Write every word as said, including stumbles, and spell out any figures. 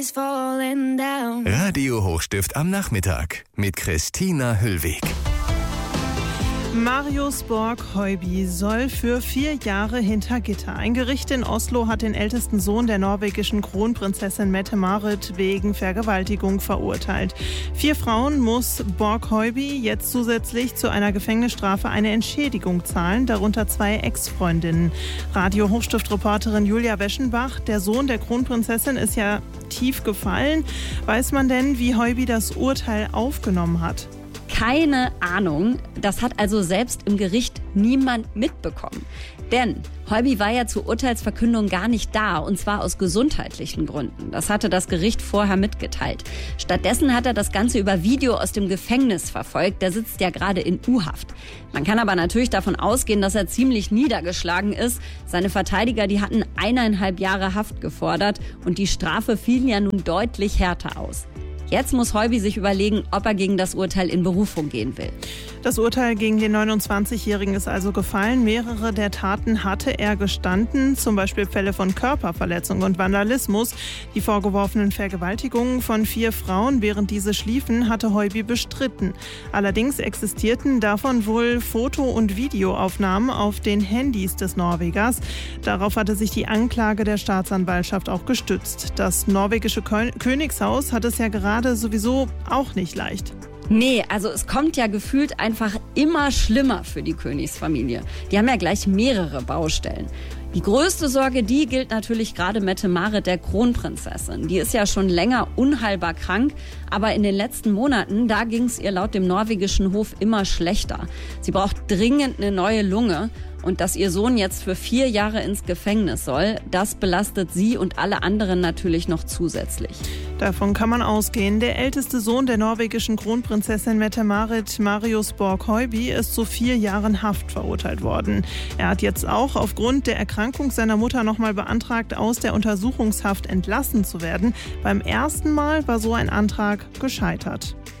Radio Hochstift am Nachmittag mit Christina Hüllweg. Marius Borg-Høiby soll für vier Jahre hinter Gitter. Ein Gericht in Oslo hat den ältesten Sohn der norwegischen Kronprinzessin Mette-Marit wegen Vergewaltigung verurteilt. Vier Frauen muss Borg-Høiby jetzt zusätzlich zu einer Gefängnisstrafe eine Entschädigung zahlen, darunter zwei Ex-Freundinnen. Radio Hochstift-Reporterin Julia Weschenbach, der Sohn der Kronprinzessin ist ja tief gefallen. Weiß man denn, wie Høiby das Urteil aufgenommen hat? Keine Ahnung. Das hat also selbst im Gericht niemand mitbekommen. Denn Høiby war ja zur Urteilsverkündung gar nicht da, und zwar aus gesundheitlichen Gründen. Das hatte das Gericht vorher mitgeteilt. Stattdessen hat er das Ganze über Video aus dem Gefängnis verfolgt. Der sitzt ja gerade in U-Haft. Man kann aber natürlich davon ausgehen, dass er ziemlich niedergeschlagen ist. Seine Verteidiger, die hatten eineinhalb Jahre Haft gefordert und die Strafe fiel ja nun deutlich härter aus. Jetzt muss Høiby sich überlegen, ob er gegen das Urteil in Berufung gehen will. Das Urteil gegen den neunundzwanzigjährigen ist also gefallen. Mehrere der Taten hatte er gestanden, zum Beispiel Fälle von Körperverletzung und Vandalismus. Die vorgeworfenen Vergewaltigungen von vier Frauen, während diese schliefen, hatte Høiby bestritten. Allerdings existierten davon wohl Foto- und Videoaufnahmen auf den Handys des Norwegers. Darauf hatte sich die Anklage der Staatsanwaltschaft auch gestützt. Das norwegische Königshaus hat es ja gerade sowieso auch nicht leicht. Nee, also es kommt ja gefühlt einfach immer schlimmer für die Königsfamilie. Die haben ja gleich mehrere Baustellen. Die größte Sorge, die gilt natürlich gerade Mette-Marit, der Kronprinzessin. Die ist ja schon länger unheilbar krank, aber in den letzten Monaten, da ging es ihr laut dem norwegischen Hof immer schlechter. Sie braucht dringend eine neue Lunge. Und dass ihr Sohn jetzt für vier Jahre ins Gefängnis soll, das belastet sie und alle anderen natürlich noch zusätzlich. Davon kann man ausgehen. Der älteste Sohn der norwegischen Kronprinzessin Mette-Marit, Marius Borg-Høiby, ist zu vier Jahren Haft verurteilt worden. Er hat jetzt auch aufgrund der Erkrankung seiner Mutter nochmal beantragt, aus der Untersuchungshaft entlassen zu werden. Beim ersten Mal war so ein Antrag gescheitert.